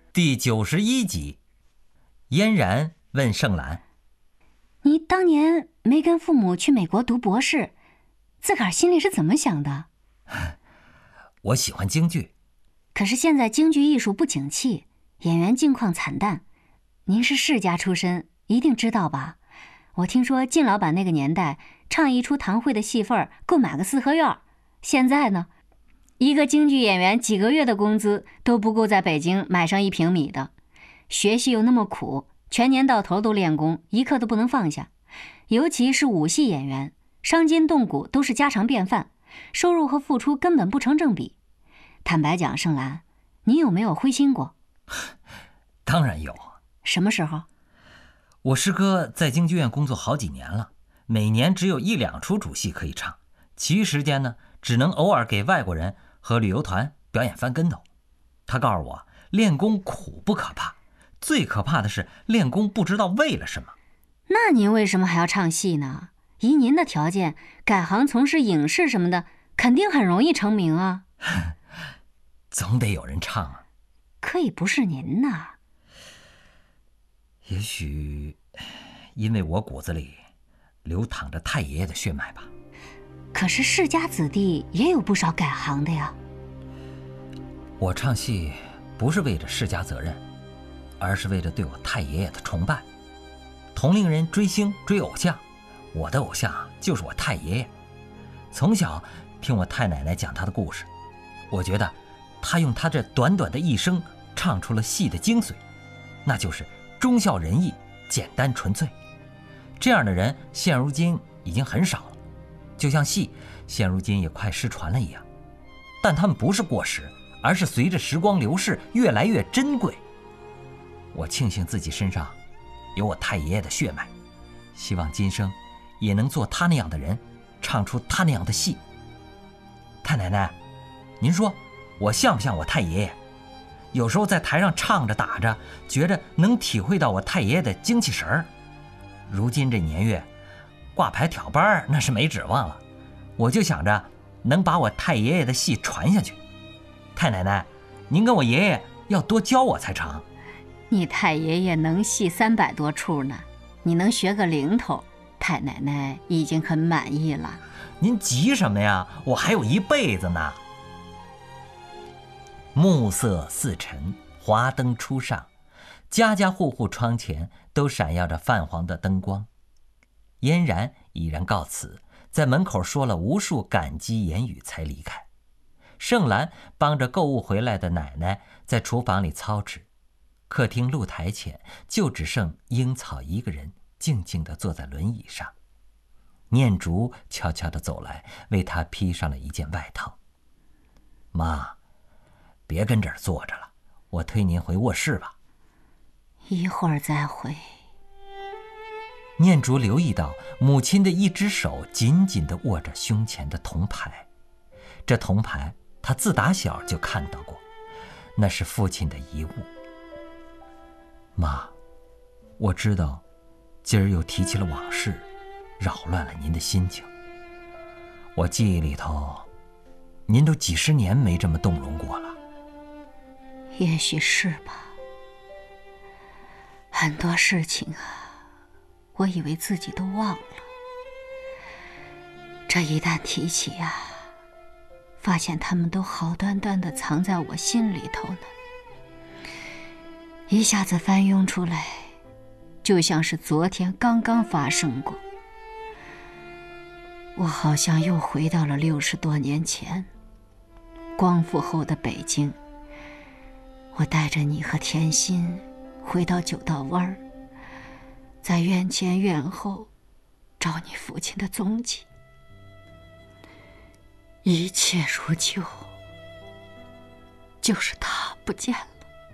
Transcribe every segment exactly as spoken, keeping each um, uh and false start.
第九十一集，嫣然问盛兰：“ 你当年没跟父母去美国读博士，自个儿心里是怎么想的？” 我喜欢京剧， 可是现在京剧艺术不景气，演员境况惨淡。您是世家出身，一定知道吧？我听说靳老板那个年代，唱一出堂会的戏份够买个四合院。现在呢，一个京剧演员几个月的工资都不够在北京买上一平米的。学戏又那么苦，全年到头都练功，一刻都不能放下。尤其是武戏演员，伤筋动骨都是家常便饭，收入和付出根本不成正比。坦白讲，盛兰，你有没有灰心过？ 当然有。 什么时候？ 我师哥在京剧院工作好几年了，每年只有一两出主戏可以唱，其余时间呢，只能偶尔给外国人和旅游团表演翻跟头。他告诉我，练功苦不可怕，最可怕的是练功不知道为了什么。 那您为什么还要唱戏呢？以您的条件，改行从事影视什么的，肯定很容易成名啊。 总得有人唱啊。 可以不是您呐。 也许因为我骨子里流淌着太爷爷的血脉吧。 可是世家子弟也有不少改行的呀。 我唱戏不是为着世家责任，而是为着对我太爷爷的崇拜。同龄人追星追偶像，我的偶像就是我太爷爷。从小听我太奶奶讲他的故事，我觉得他用他这短短的一生唱出了戏的精髓，那就是忠孝仁义，简单纯粹。这样的人现如今已经很少了，就像戏现如今也快失传了一样。但他们不是过时，而是随着时光流逝越来越珍贵。我庆幸自己身上有我太爷爷的血脉，希望今生也能做他那样的人，唱出他那样的戏。太奶奶，您说我像不像我太爷爷？有时候在台上唱着打着，觉着能体会到我太爷爷的精气神儿。如今这年月，挂牌挑班那是没指望了，我就想着能把我太爷爷的戏传下去。太奶奶，您跟我爷爷要多教我才成。 你太爷爷能戏三百多出呢，你能学个零头，太奶奶已经很满意了。 您急什么呀？我还有一辈子呢。暮色四沉，华灯初上，家家户户窗前都闪耀着泛黄的灯光。嫣然已然告辞，在门口说了无数感激言语才离开。盛兰帮着购物回来的奶奶在厨房里操持，客厅露台前就只剩樱草一个人静静地坐在轮椅上。念竹悄悄地走来，为她披上了一件外套。妈，别跟这儿坐着了，我推您回卧室吧。 一会儿再回。 念竹留意到母亲的一只手紧紧地握着胸前的铜牌，这铜牌她自打小就看到过，那是父亲的遗物。妈，我知道今儿又提起了往事，扰乱了您的心情。我记忆里头，您都几十年没这么动容过了。 也许是吧。很多事情啊，我以为自己都忘了，这一旦提起啊，发现他们都好端端地藏在我心里头呢，一下子翻涌出来，就像是昨天刚刚发生过。我好像又回到了六十多年前，光复后的北京。我带着你和甜心回到九道湾儿，在院前院后找你父亲的踪迹。一切如旧，就是他不见了。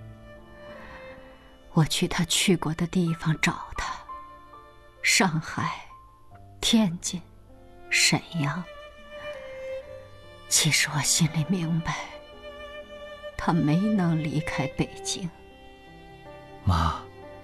我去他去过的地方找他，上海、天津、沈阳。其实我心里明白，他没能离开北京。 妈，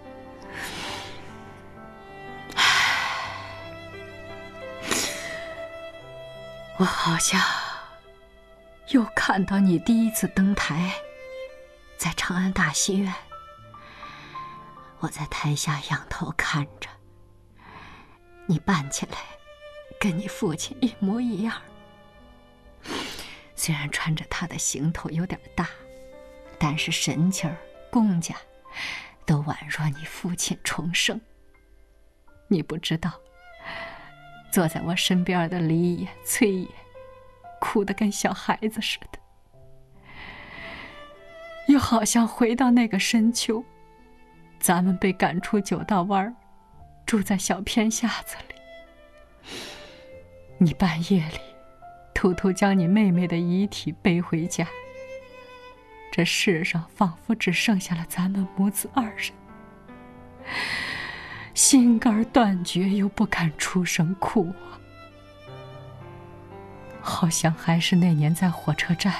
我好像又看到你第一次登台，在长安大戏院，我在台下仰头看着，你扮起来跟你父亲一模一样。虽然穿着他的行头有点大，但是神气儿、公家都宛若你父亲重生。你不知道，坐在我身边的李爷、崔爷，哭得跟小孩子似的，又好像回到那个深秋，咱们被赶出九道湾，住在小偏巷子里。你半夜里偷偷将你妹妹的遗体背回家，这世上仿佛只剩下了咱们母子二人，心肝断绝又不敢出声哭啊。好像还是那年在火车站，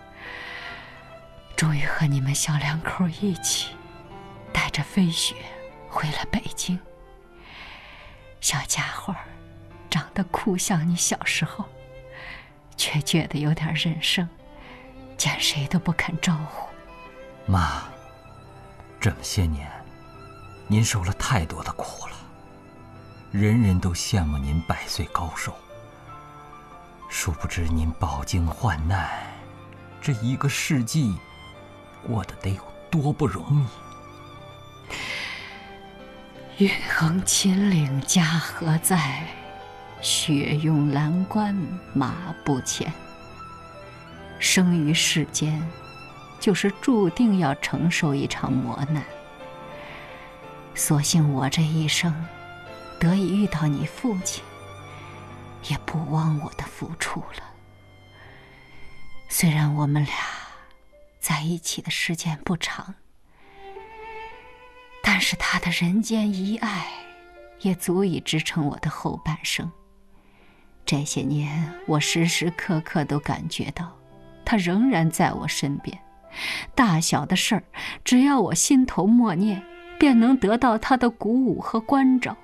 终于和你们小两口一起带着飞雪回了北京。小家伙长得酷像你小时候，却觉得有点人生，见谁都不肯招呼。 妈，这么些年您受了太多的苦了，人人都羡慕您百岁高寿，殊不知您饱经患难，这一个世纪过得得有多不容易。云横秦岭家何在，雪拥蓝关马不前。生于世间，就是注定要承受一场磨难。所幸我这一生得以遇到你父亲，也不枉我的付出了。虽然我们俩在一起的时间不长，但是他的人间遗爱也足以支撑我的后半生。这些年，我时时刻刻都感觉到他仍然在我身边，大小的事儿，只要我心头默念，便能得到他的鼓舞和关照。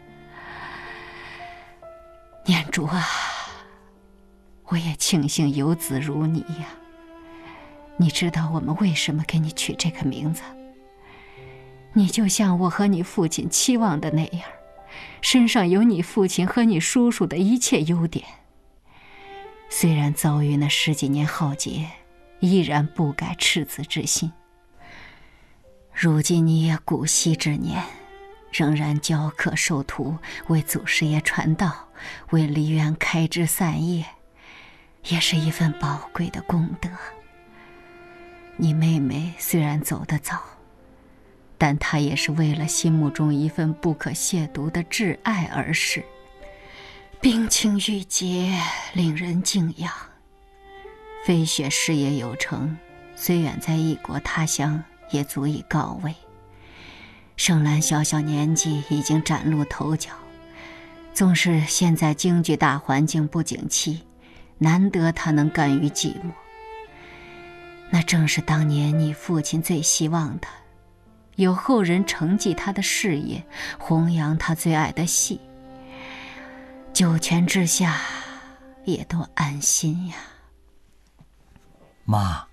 念珠啊，我也庆幸有子如你呀。你知道我们为什么给你取这个名字？你就像我和你父亲期望的那样，身上有你父亲和你叔叔的一切优点。虽然遭遇那十几年浩劫，依然不改赤子之心。如今你也古稀之年，仍然教课授徒，为祖师爷传道，为梨园开枝散叶，也是一份宝贵的功德。你妹妹虽然走得早，但她也是为了心目中一份不可亵渎的挚爱而逝，冰清玉洁，令人敬仰。飞雪事业有成，虽远在异国他乡，也足以告慰。盛兰小小年纪已经崭露头角，纵是现在京剧大环境不景气，难得她能甘于寂寞。那正是当年你父亲最希望的，有后人承继他的事业，弘扬他最爱的戏。九泉之下，也都安心呀。 妈，